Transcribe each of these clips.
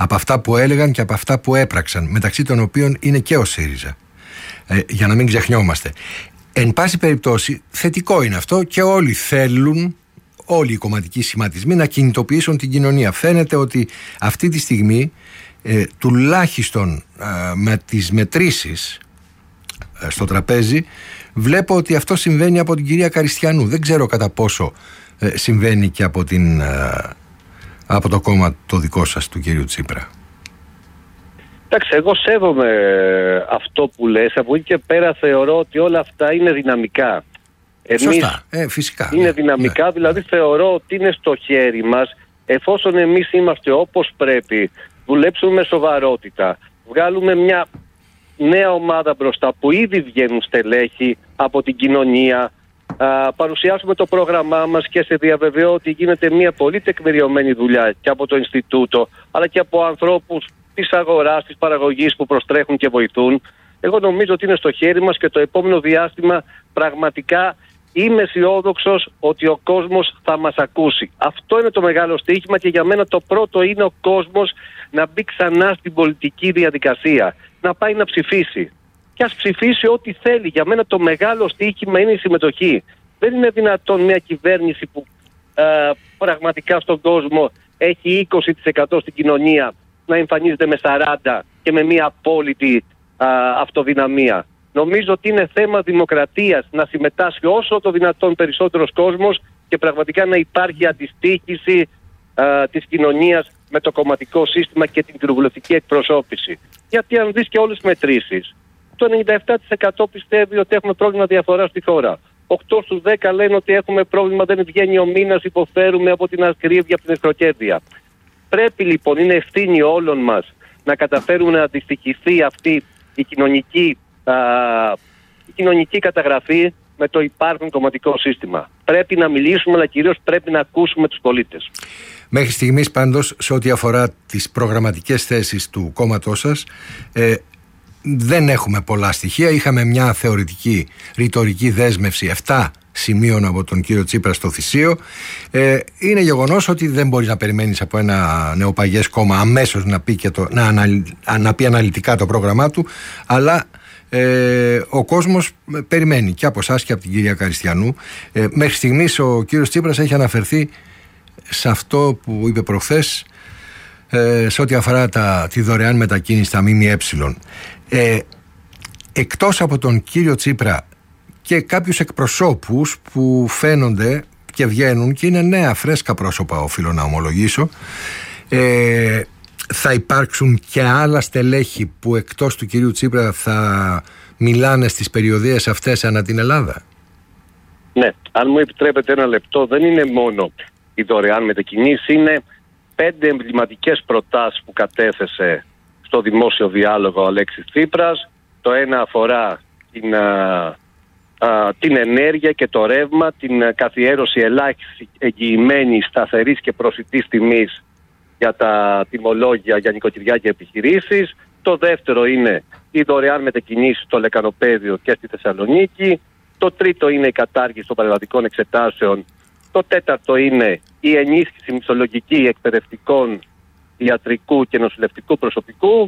από αυτά που έλεγαν και από αυτά που έπραξαν, μεταξύ των οποίων είναι και ο ΣΥΡΙΖΑ. Για να μην ξεχνιόμαστε. Εν πάση περιπτώσει, θετικό είναι αυτό και όλοι θέλουν, όλοι οι κομματικοί σχηματισμοί, να κινητοποιήσουν την κοινωνία. Φαίνεται ότι αυτή τη στιγμή, τουλάχιστον με τις μετρήσεις στο τραπέζι, βλέπω ότι αυτό συμβαίνει από την κυρία Καριστιανού. Δεν ξέρω κατά πόσο συμβαίνει και από το κόμμα το δικό σας, του κυρίου Τσίπρα. Εντάξει, εγώ σέβομαι αυτό που λες. Από εκεί και πέρα θεωρώ ότι όλα αυτά είναι δυναμικά. Σωστά, φυσικά. Είναι δυναμικά, δηλαδή θεωρώ ότι είναι στο χέρι μας, εφόσον εμείς είμαστε όπως πρέπει, δουλέψουμε με σοβαρότητα, βγάλουμε μια νέα ομάδα μπροστά που ήδη βγαίνουν στελέχη από την κοινωνία, παρουσιάσουμε το πρόγραμμά μας και σε διαβεβαιώ ότι γίνεται μια πολύ τεκμηριωμένη δουλειά και από το Ινστιτούτο, αλλά και από ανθρώπους της αγοράς, της παραγωγής που προστρέχουν και βοηθούν. Εγώ νομίζω ότι είναι στο χέρι μας και το επόμενο διάστημα πραγματικά είμαι αισιόδοξος ότι ο κόσμος θα μας ακούσει. Αυτό είναι το μεγάλο στοίχημα και για μένα το πρώτο είναι ο κόσμος να μπει ξανά στην πολιτική διαδικασία, να πάει να ψηφίσει. Και ας ψηφίσει ό,τι θέλει. Για μένα το μεγάλο στοίχημα είναι η συμμετοχή. Δεν είναι δυνατόν μια κυβέρνηση που πραγματικά στον κόσμο έχει 20% στην κοινωνία να εμφανίζεται με 40% και με μια απόλυτη αυτοδυναμία. Νομίζω ότι είναι θέμα δημοκρατίας να συμμετάσχει όσο το δυνατόν περισσότερος κόσμος και πραγματικά να υπάρχει αντιστοίχηση της κοινωνίας με το κομματικό σύστημα και την κοινοβουλευτική εκπροσώπηση. Γιατί αν δεις και όλες τις μετρήσεις, το 97% πιστεύει ότι έχουμε πρόβλημα διαφοράς στη χώρα. 8 στους 10 λένε ότι έχουμε πρόβλημα, δεν βγαίνει ο μήνας, υποφέρουμε από την ακρίβεια, από την εχθροκέρδεια. Πρέπει λοιπόν, είναι ευθύνη όλων μας να καταφέρουμε να αντιστοιχηθεί αυτή η κοινωνική καταγραφή με το υπάρχον κομματικό σύστημα. Πρέπει να μιλήσουμε, αλλά κυρίως πρέπει να ακούσουμε τους πολίτες. Μέχρι στιγμής πάντως, σε ό,τι αφορά τις προγραμματικές θέσεις του κόμματός σας, δεν έχουμε πολλά στοιχεία. Είχαμε μια θεωρητική ρητορική δέσμευση 7 σημείων από τον κύριο Τσίπρα στο Θησίο. Είναι γεγονός ότι δεν μπορείς να περιμένεις από ένα νεοπαγές κόμμα αμέσως να πει, να πει αναλυτικά το πρόγραμμά του, αλλά ο κόσμος περιμένει και από εσάς και από την κυρία Καριστιανού. Μέχρι στιγμής ο κύριος Τσίπρας έχει αναφερθεί σε αυτό που είπε προχθές, σε ό,τι αφορά τη δωρεάν μετακίνηση στα ΜΜΕ. Εκτός από τον κύριο Τσίπρα και κάποιους εκπροσώπους που φαίνονται και βγαίνουν και είναι νέα φρέσκα πρόσωπα, οφείλω να ομολογήσω, θα υπάρξουν και άλλα στελέχη που εκτός του κυρίου Τσίπρα θα μιλάνε στις περιοδίες αυτές ανά την Ελλάδα? Ναι, αν μου επιτρέπετε ένα λεπτό, δεν είναι μόνο η δωρεάν μετακινήσεις, είναι 5 εμβληματικές προτάσεις που κατέθεσε στο δημόσιο διάλογο ο Αλέξης Τσίπρας. Το ένα αφορά την ενέργεια και το ρεύμα, την καθιέρωση ελάχιστη, εγγυημένης, σταθερής και προσιτής τιμής για τα τιμολόγια για νοικοκυριά και επιχειρήσεις. Το δεύτερο είναι η δωρεάν μετακινήσεις στο Λεκανοπαίδιο και στη Θεσσαλονίκη. Το τρίτο είναι η κατάργηση των παρεμβατικών εξετάσεων. Το τέταρτο είναι η ενίσχυση μισθολογική εκπαιδευτικών, ιατρικού και νοσηλευτικού προσωπικού.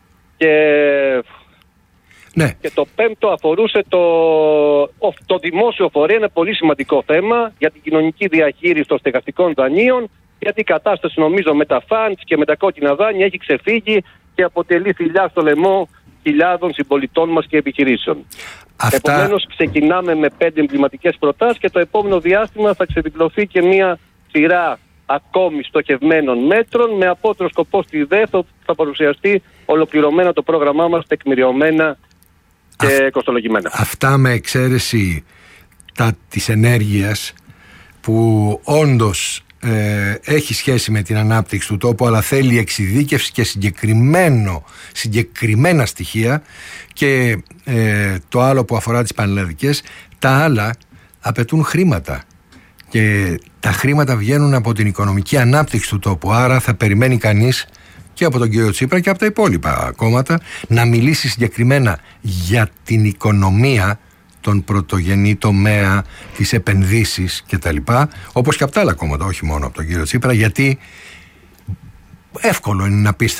Ναι. Και το πέμπτο αφορούσε το δημόσιο φορέα, ένα πολύ σημαντικό θέμα για την κοινωνική διαχείριση των στεγαστικών δανείων, γιατί η κατάσταση νομίζω με τα φαντς και με τα κόκκινα δάνεια έχει ξεφύγει και αποτελεί θηλιά στο λαιμό χιλιάδων συμπολιτών μας και επιχειρήσεων. Επομένως ξεκινάμε με 5 εμβληματικές προτάσεις και το επόμενο διάστημα θα ξεδιπλωθεί και μια σειρά ακόμη στοχευμένων μέτρων με απότερο σκοπό στη ΔΕΘ θα παρουσιαστεί ολοκληρωμένα το πρόγραμμά μας, τεκμηριωμένα και κοστολογημένα. Αυτά με εξαίρεση της ενέργειας που όντως έχει σχέση με την ανάπτυξη του τόπου, αλλά θέλει εξειδίκευση και συγκεκριμένα στοιχεία, και το άλλο που αφορά τις πανελλαδικές, τα άλλα απαιτούν χρήματα και τα χρήματα βγαίνουν από την οικονομική ανάπτυξη του τόπου. Άρα θα περιμένει κανείς και από τον κύριο Τσίπρα και από τα υπόλοιπα κόμματα να μιλήσει συγκεκριμένα για την οικονομία, τον πρωτογενή τομέα, τις επενδύσεις κτλ. Όπως και από τα άλλα κόμματα, όχι μόνο από τον κύριο Τσίπρα, γιατί εύκολο είναι να πεις